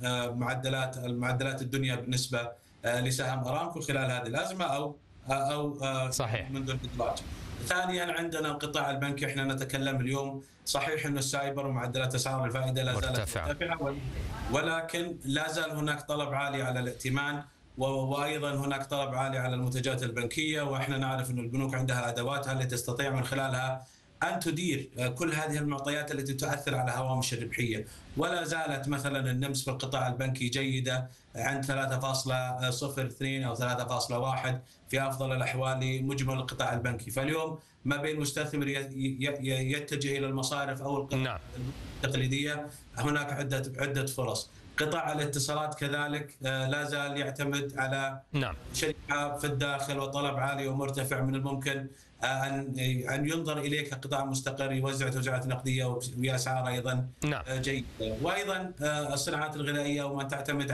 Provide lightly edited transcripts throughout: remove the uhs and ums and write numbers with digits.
معدلات الدنيا بالنسبه لسهم ارامكو خلال هذه الازمه او صحيح. منذ الادراج. ثانيا عندنا القطاع البنكي، احنا نتكلم اليوم صحيح انه السايبر ومعدلات اسعار الفائده لا زالت مرتفعه، ولكن لا زال هناك طلب عالي على الائتمان، وايضا هناك طلب عالي على المنتجات البنكيه، واحنا نعرف ان البنوك عندها ادواتها التي تستطيع من خلالها أن تدير كل هذه المعطيات التي تؤثر على هوامش الربحية. ولا زالت مثلا النمس في القطاع البنكي جيدة عند 3.02 أو 3.1 في أفضل الأحوال لمجمل القطاع البنكي. فاليوم ما بين مستثمر يتجه إلى المصارف أو القطاع التقليدية هناك عدة فرص. قطاع الاتصالات كذلك لا زال يعتمد على شركة في الداخل وطلب عالي ومرتفع، من الممكن أن ينظر إليه كقطاع مستقر يوزع توزيعات نقدية وبأسعار أيضا جيدة. وأيضا الصناعات الغذائية ومن تعتمد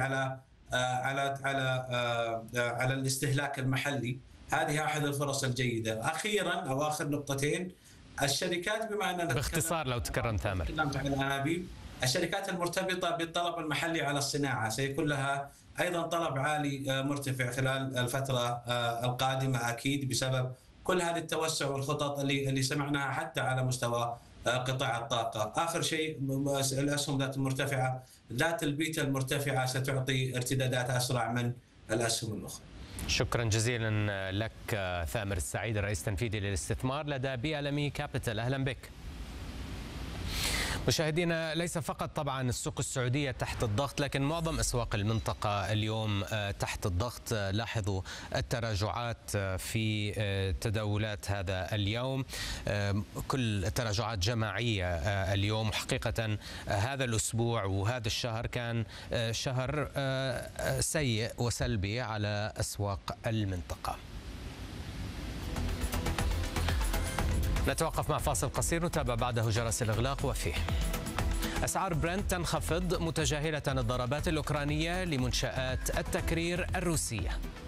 على الاستهلاك المحلي، هذه أحد الفرص الجيدة. أخيرا أو آخر نقطتين، الشركات بما أننا باختصار لو تكرم ثامر، الشركات المرتبطة بالطلب المحلي على الصناعة سيكون لها أيضا طلب عالي مرتفع خلال الفترة القادمة أكيد، بسبب كل هذه التوسع والخطط اللي سمعناها حتى على مستوى قطاع الطاقة. آخر شيء الأسهم ذات البيتا المرتفعة ستعطي ارتدادات أسرع من الأسهم الأخرى. شكرا جزيلا لك ثامر السعيد، الرئيس التنفيذي للاستثمار لدى BLME كابيتال، أهلا بك. مشاهدينا، ليس فقط طبعا السوق السعودية تحت الضغط، لكن معظم أسواق المنطقة اليوم تحت الضغط. لاحظوا التراجعات في تداولات هذا اليوم، كل تراجعات جماعية اليوم. حقيقة هذا الأسبوع وهذا الشهر كان شهر سيء وسلبي على أسواق المنطقة. نتوقف مع فاصل قصير، نتابع بعده جرس الإغلاق وفيه أسعار برنت تنخفض متجاهلة الضربات الأوكرانية لمنشآت التكرير الروسية.